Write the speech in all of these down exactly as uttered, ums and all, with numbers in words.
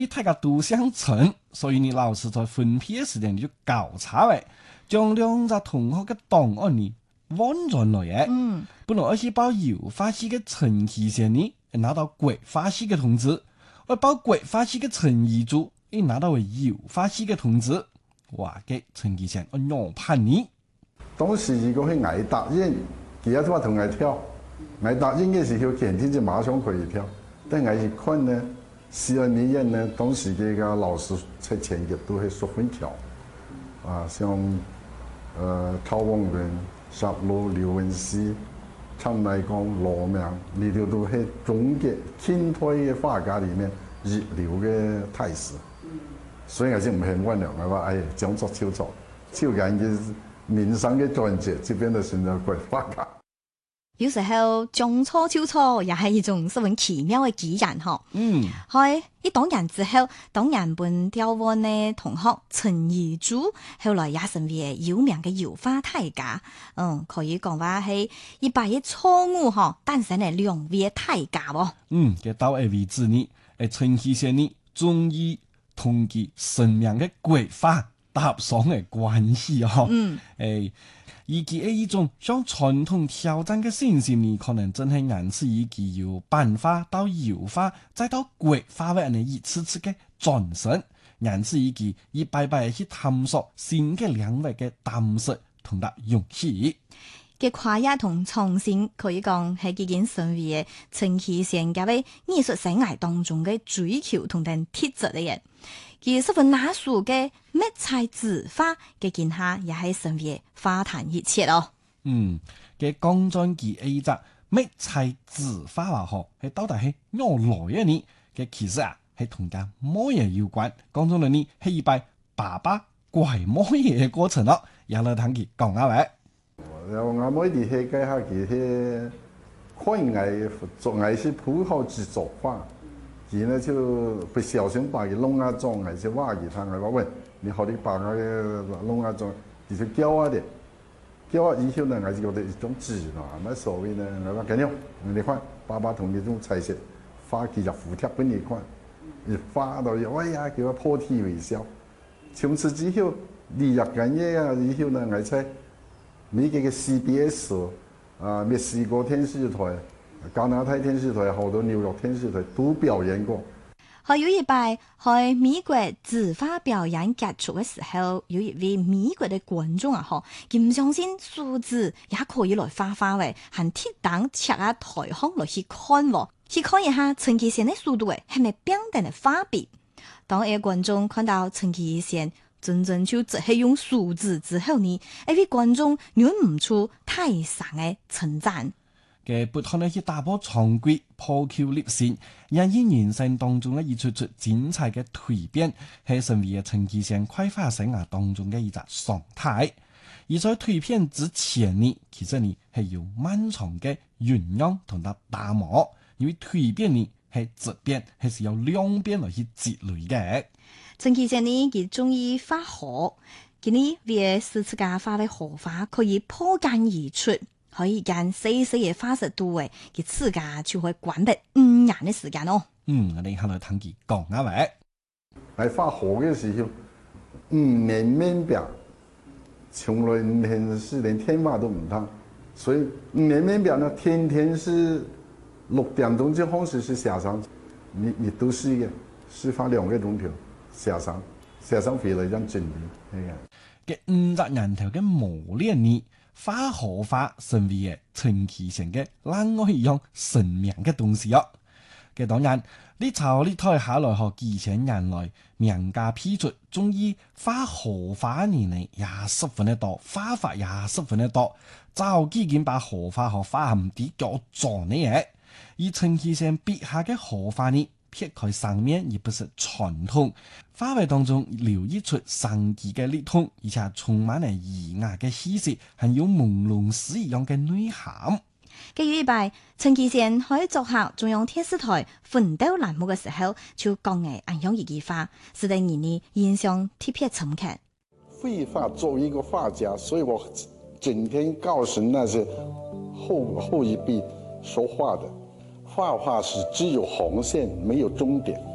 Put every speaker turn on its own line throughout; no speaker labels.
大家都相稱，所以你老師在分配時間你就搞差位，將兩個同學嘅檔案呢換轉來嘅。
嗯，
本來我是報油花系嘅陳其先呢，拿到桂花系嘅通知；我報桂花系嘅陳義柱，一拿到為油花系嘅通知。哇！嘅陳其先我樣叛逆。
當時如果去捱答應，其他都話同捱跳，捱答應嘅時候前天就馬上可以跳，但係一看呢。十二年呢，當時嘅個老師出前嘅都係十分強，啊，像呃陶望雲、十路、劉文熙、陳乃光、羅明，呢條都係中嘅近代嘅畫家裡面一流嘅大師。所以我就唔係溫良，我話哎，講作就作，就感覺名聲嘅轉折，這邊的現在鬼畫家。
有時候講錯就錯，也係一種十分奇妙嘅技藝嗬。
嗯，
係一當人之後，當人本調換呢同學陳義柱，後來也成為有名嘅油畫大家。嗯，可以講話係一百一錯誤嗬，誕生嘅兩位大家喎。
嗯，嘅到誒為止呢，誒陳其先呢，終於同佢生命嘅桂花搭上嘅關係嗬。
嗯，
誒。以及一種向傳統挑戰嘅信心呢，可能真係源自於佢由版畫到油畫再到國畫嘅呢一次次嘅轉身，源自於佢一擺擺去探索新嘅領域嘅膽識同埋勇氣。
嘅跨越同創新可以講係幾件神秘嘅陳其先嘅喺藝術生涯當中嘅追求同埋特質嘅人。佢十分拿手嘅墨彩字畫嘅見下，也係神秘嘅花壇熱切咯。
嗯，嘅講真佢一隻墨彩字畫話嗬，係到底係哪來嘅呢？嘅其實啊係同間乜嘢有關？講真嚟呢係一擺爸爸怪乜嘢嘅過程咯。有嚟聽佢講下喂。
然後我每啲去計下佢去看藝做藝術鋪好製作畫。佢呢就不小心把佢弄啊裝，還是挖給他，我話喂，你好啲把我弄啊裝，佢就教我哋，教我以後呢，我就覺得一種自然啊，乜所謂呢？我話緊要，你看爸爸同你種彩色，畫幾隻符貼俾你看，你畫到哎呀，叫我破涕為笑。從此之後，你入緊嘢啊，以後呢，我猜美國嘅 C B S 啊，墨西哥電視台。加拿大電視台好多紐約電視台都表演過。
還有一擺喺美國字畫表演結束嘅時候，有一位美國嘅觀眾啊，嗬，佢唔相信數字也可以來畫畫嘅，還鐵膽赤下台腔來去看喎，去看一下陳其先嘅速度誒，係咪變定嘅畫筆？當一個觀眾看到陳其先真正就只係用數字之後呢，一位觀眾忍唔住太上嘅稱讚。
嘅不斷去打破常規、破舊立新，因因人生當中嘅一出出精彩嘅蛻變，係成為陳其先繪畫生涯當中嘅一個常態。而在蛻變之前呢，其實呢係要漫長嘅醞釀同埋打磨，因為蛻變呢係質變，係是由兩邊來去積累嘅。
陳其先呢，佢中意畫河，佢呢為四次家畫嘅河畫可以破繭而出。可以間細細嘅花式度誒，佢自家就會管得五年嘅時間咯。
嗯，我哋下來聽佢講下喂。
喺畫河嘅時候，五年面表，從來五天是連天花都唔燙，所以五年面表呢，天天是六點鐘就開始是下山，你你都是嘅，是畫兩個鐘頭下山，下山回來讓整理，係啊。
嘅五十年頭嘅磨練呢？花河花成為嘅陳其先嘅另外一樣神明嘅東西哦。嘅當然，你朝你睇下來學幾千年來名家批出，中意花河花年嚟也十分的多，花法也十分的多，早幾件把河花和花含啲叫做呢嘢。而陳其先筆下嘅河花呢？撇開上面而不是傳統，花卉當中流溢出神奇嘅律動，而且充滿了異雅嘅氣息，還有朦朧詩一樣嘅內涵。
嘅禮拜，陳其先喺作客中央電視台奮鬥欄目嘅時候，就講嘅安樣一句話，使得人哋印象特別深刻。
繪畫作為一個畫家，所以我整天告訴那些後後一輩說話的。畫畫是只有紅線，沒有終點。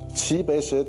七百歲